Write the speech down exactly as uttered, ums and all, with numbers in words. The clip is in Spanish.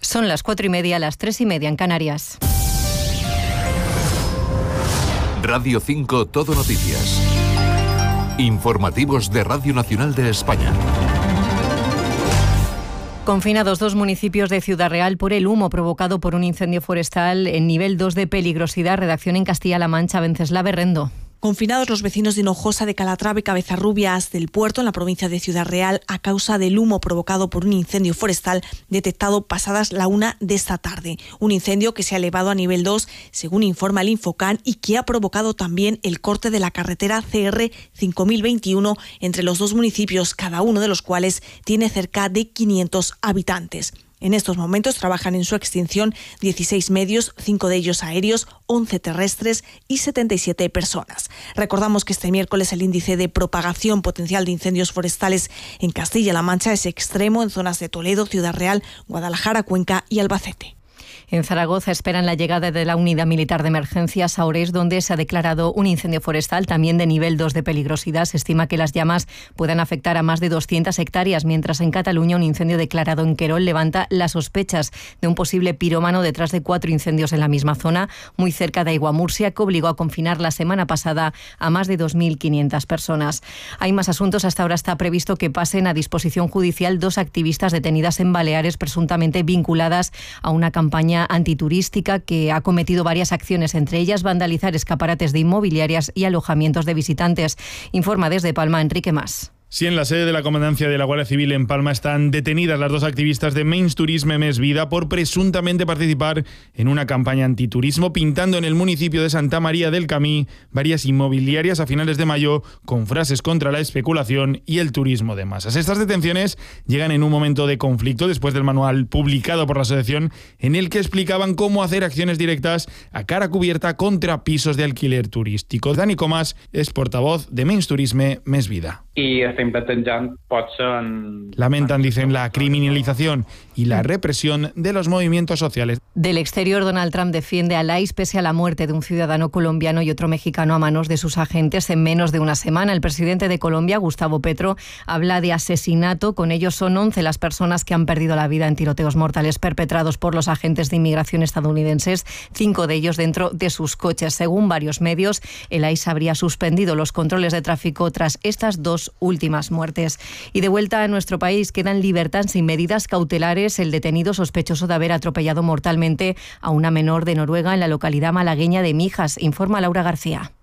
Son las cuatro y media, las tres y media en Canarias. Radio cinco Todo Noticias. Informativos de Radio Nacional de España. Confinados dos municipios de Ciudad Real por el humo provocado por un incendio forestal en nivel dos de peligrosidad. Redacción en Castilla-La Mancha, Venceslao Berrendo. Confinados los vecinos de Hinojosa, de Calatrava y Cabezarrubias del Puerto, en la provincia de Ciudad Real, a causa del humo provocado por un incendio forestal detectado pasadas la una de esta tarde. Un incendio que se ha elevado a nivel dos, según informa el Infocan, y que ha provocado también el corte de la carretera C R cinco mil veintiuno entre los dos municipios, cada uno de los cuales tiene cerca de quinientos habitantes. En estos momentos trabajan en su extinción dieciséis medios, cinco de ellos aéreos, once terrestres y setenta y siete personas. Recordamos que este miércoles el índice de propagación potencial de incendios forestales en Castilla-La Mancha es extremo en zonas de Toledo, Ciudad Real, Guadalajara, Cuenca y Albacete. En Zaragoza esperan la llegada de la Unidad Militar de Emergencias a Orés, donde se ha declarado un incendio forestal también de nivel dos de peligrosidad. Se estima que las llamas puedan afectar a más de doscientas hectáreas, mientras en Cataluña un incendio declarado en Querol levanta las sospechas de un posible pirómano detrás de cuatro incendios en la misma zona, muy cerca de Aiguamurcia, que obligó a confinar la semana pasada a más de dos mil quinientas personas. Hay más asuntos. Hasta ahora está previsto que pasen a disposición judicial dos activistas detenidas en Baleares, presuntamente vinculadas a una campaña antiturística que ha cometido varias acciones, entre ellas vandalizar escaparates de inmobiliarias y alojamientos de visitantes. Informa desde Palma Enrique Mas. Sí, en la sede de la Comandancia de la Guardia Civil en Palma están detenidas las dos activistas de Menys Turisme Més Vida por presuntamente participar en una campaña antiturismo, pintando en el municipio de Santa María del Camí varias inmobiliarias a finales de mayo con frases contra la especulación y el turismo de masas. Estas detenciones llegan en un momento de conflicto después del manual publicado por la asociación en el que explicaban cómo hacer acciones directas a cara cubierta contra pisos de alquiler turístico. Dani Comas es portavoz de Menys Turisme Més Vida. Y estem plantejant potser en... Lamentan, dicen, la criminalización y la represión de los movimientos sociales. Del exterior, Donald Trump defiende a Lais pese a la muerte de un ciudadano colombiano y otro mexicano a manos de sus agentes en menos de una semana. El presidente de Colombia, Gustavo Petro, habla de asesinato. Con ellos son once las personas que han perdido la vida en tiroteos mortales perpetrados por los agentes de inmigración estadounidenses, cinco de ellos dentro de sus coches. Según varios medios, el I C E habría suspendido los controles de tráfico tras estas dos últimas muertes. Y de vuelta a nuestro país, queda en libertad sin medidas cautelares el detenido sospechoso de haber atropellado mortalmente a una menor de Noruega en la localidad malagueña de Mijas, informa Laura García.